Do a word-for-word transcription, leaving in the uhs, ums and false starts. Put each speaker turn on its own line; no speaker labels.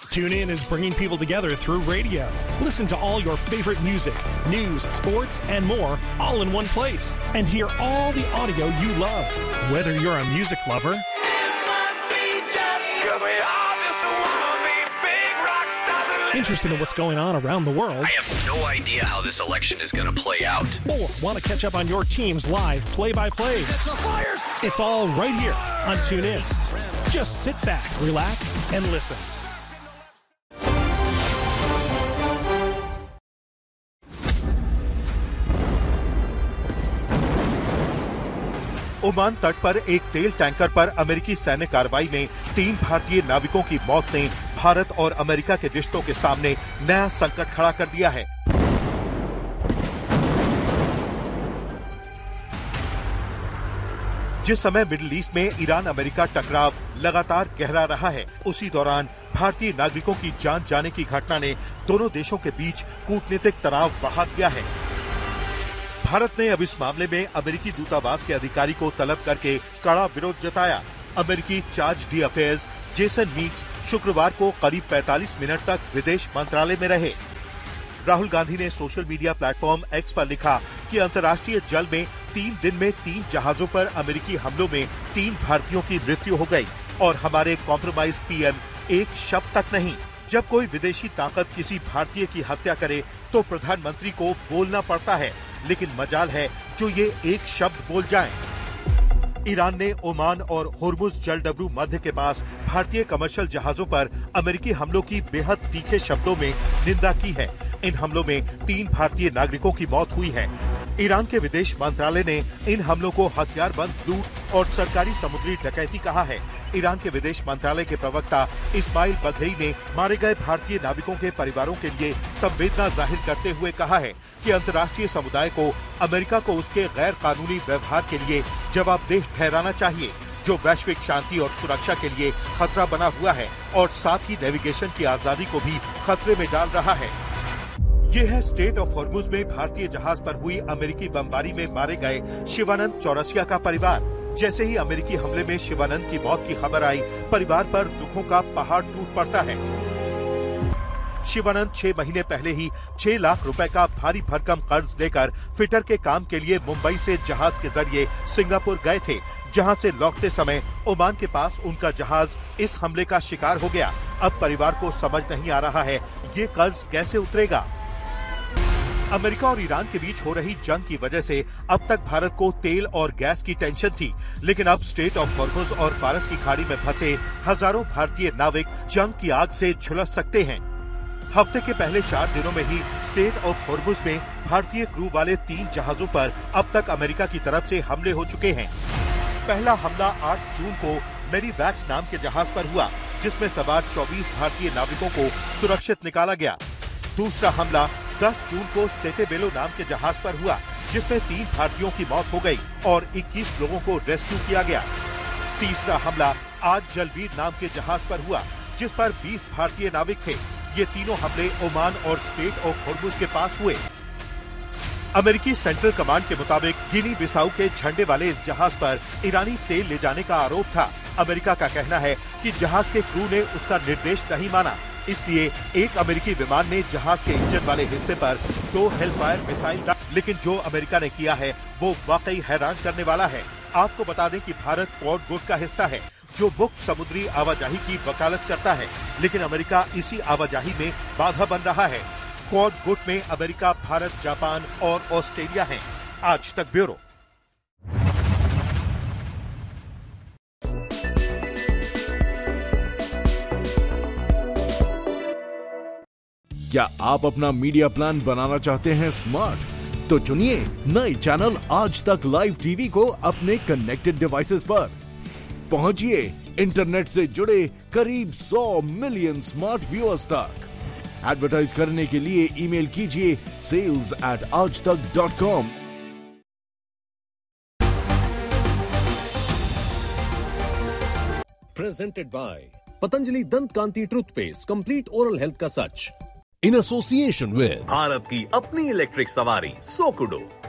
TuneIn is bringing people together through radio. Listen to all your favorite music, news, sports, and more all in one place. And hear all the audio you love. Whether you're a music lover, interested in what's going on around the world,
I have no idea how this election is going to play out,
or want to catch up on your team's live play-by-plays, it's all right here on TuneIn. Just sit back, relax, and listen.
Oman तट पर एक तेल tanker पर अमेरिकी सैन्य कार्रवाई में तीन भारतीय नाविकों की मौत ने भारत और अमेरिका के रिश्तों के सामने नया संकट खड़ा कर दिया है। जिस समय मिडिल ईस्ट में ईरान अमेरिका टकराव लगातार गहरा रहा है, उसी दौरान भारतीय नागरिकों की जान जाने की घटना ने दोनों देशों के बीच कूटनीतिक तनाव बढ़ा दिया है। भारत ने अब इस मामले में अमेरिकी दूतावास के अधिकारी को तलब करके कड़ा विरोध जताया। अमेरिकी charge D affairs Jason Meeks शुक्रवार को करीब पैंतालीस मिनट तक विदेश मंत्रालय में रहे। राहुल गांधी ने सोशल मीडिया प्लेटफॉर्म एक्स पर लिखा कि अंतर्राष्ट्रीय जल में तीन दिन में तीन जहाजों पर अमेरिकी हमलों में तीन भारतीयों की मृत्यु हो गई और हमारे कॉम्प्रोमाइज पीएम एक शब्द तक नहीं। जब कोई विदेशी ताकत किसी भारतीय की हत्या करे तो प्रधानमंत्री को बोलना पड़ता है, लेकिन मजाल है जो ये एक शब्द बोल जाएं। ईरान ने ओमान और होर्मुज जलडबरू मध्य के पास भारतीय कमर्शियल जहाजों पर अमेरिकी हमलों की बेहद तीखे शब्दों में निंदा की है। इन हमलों में तीन भारतीय नागरिकों की मौत हुई है। ईरान के विदेश मंत्रालय ने इन हमलों को हथियारबंद लूट और सरकारी समुद्री डकैती कहा है। ईरान के विदेश मंत्रालय के प्रवक्ता इस्माइल बघेई ने मारे गए भारतीय नाविकों के परिवारों के लिए संवेदना जाहिर करते हुए कहा है कि अंतर्राष्ट्रीय समुदाय को अमेरिका को उसके गैर कानूनी व्यवहार के लिए जवाबदेह ठहराना चाहिए, जो वैश्विक शांति और सुरक्षा के लिए खतरा बना हुआ है और साथ ही नेविगेशन की आजादी को भी खतरे में डाल रहा है। ये है स्टेट ऑफ होर्मुज में भारतीय जहाज पर हुई अमेरिकी बमबारी में मारे गए शिवानंद चौरसिया का परिवार। जैसे ही अमेरिकी हमले में शिवानंद की मौत की खबर आई, परिवार पर दुखों का पहाड़ टूट पड़ता है। शिवानंद छह महीने पहले ही छह लाख रुपए का भारी भरकम कर्ज लेकर फिटर के काम के लिए मुंबई से जहाज के जरिए सिंगापुर गए थे, जहां से लौटते समय ओमान के पास उनका जहाज इस हमले का शिकार हो गया। अब परिवार को समझ नहीं आ रहा है ये कर्ज कैसे उतरेगा। अमेरिका और ईरान के बीच हो रही जंग की वजह से अब तक भारत को तेल और गैस की टेंशन थी, लेकिन अब स्टेट ऑफ होर्मुज और फारस की खाड़ी में फंसे हजारों भारतीय नाविक जंग की आग से झुलस सकते हैं। हफ्ते के पहले चार दिनों में ही स्टेट ऑफ होर्मुज में भारतीय क्रू वाले तीन जहाजों पर अब तक अमेरिका की तरफ से हमले हो चुके हैं। पहला हमला आठ जून को मेरीवैक्स नाम के जहाज पर हुआ, जिसमें सवार चौबीस भारतीय नाविकों को सुरक्षित निकाला गया। दूसरा हमला दस जून को सेटेबेलो नाम के जहाज पर हुआ, जिसमें तीन भारतीयों की मौत हो गई और इक्कीस लोगों को रेस्क्यू किया गया। तीसरा हमला आज जलवीर नाम के जहाज पर हुआ, जिस पर बीस भारतीय नाविक थे। ये तीनों हमले ओमान और स्टेट ऑफ होर्मुज के पास हुए। अमेरिकी सेंट्रल कमांड के मुताबिक गिनी बिसाऊ के झंडे वाले इस जहाज पर ईरानी तेल ले जाने का आरोप था। अमेरिका का कहना है कि जहाज के क्रू ने उसका निर्देश नहीं माना, इसलिए एक अमेरिकी विमान ने जहाज के इंजन वाले हिस्से पर दो हेलफायर मिसाइल दागे, लेकिन जो अमेरिका ने किया है वो वाकई हैरान करने वाला है। आपको बता दें कि भारत क्वाड गुट का हिस्सा है, जो मुक्त समुद्री आवाजाही की वकालत करता है, लेकिन अमेरिका इसी आवाजाही में बाधा बन रहा है। क्वाड गुट में अमेरिका, भारत, जापान और ऑस्ट्रेलिया हैं। आज तक ब्यूरो।
क्या आप अपना मीडिया प्लान बनाना चाहते हैं स्मार्ट? तो चुनिए नए चैनल आज तक लाइव टीवी को अपने कनेक्टेड डिवाइसेस पर। पहुंचिए इंटरनेट से जुड़े करीब सौ मिलियन स्मार्ट व्यूअर्स तक। एडवर्टाइज करने के लिए ईमेल कीजिए सेल्स एट आज तक dot com.
Presented by Patanjali दंत कांति टूथपेस्ट, कंप्लीट ओरल हेल्थ का सच, इन एसोसिएशन विद
भारत की अपनी इलेक्ट्रिक सवारी सोकुडो।